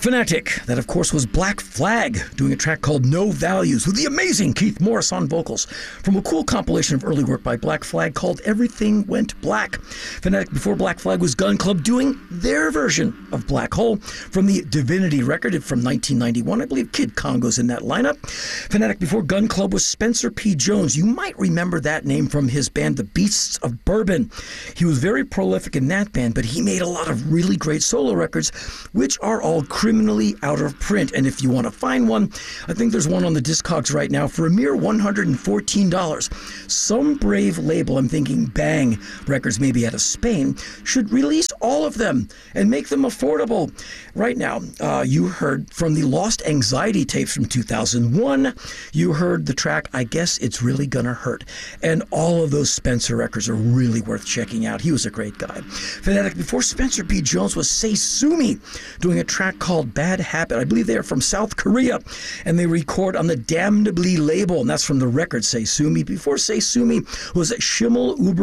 Fanatic, that of course was Black Flag, doing a track called No Values with the amazing Keith Morris on vocals from a cool compilation of early work by Black Flag called Everything Went Black. Fanatic before Black Flag was Gun Club doing their version of Black Hole from the Divinity record from 1991. I believe Kid Congo's in that lineup. Fanatic before Gun Club was Spencer P. Jones. You might remember that name from his band The Beasts of Bourbon. He was very prolific in that band, but he made a lot of really great solo records, which are all criminally out of print. And if you want to find one, I think there's one on the Discogs right now for a mere $114. Some brave label, I'm thinking Bang Records, maybe out of Spain, should release all of them and make them affordable. Right now, you heard from the Lost Anxiety tapes from 2001. You heard the track, I Guess It's Really Gonna Hurt. And all of those Spencer records are really worth checking out. He was a great guy. Fanatic before Spencer P. Jones was Seisumi, doing a track called Bad Habit. I believe they're from South Korea, and they record on the Damnably label, and that's from the record Seisumi. Before Seisumi was Schimmel Uber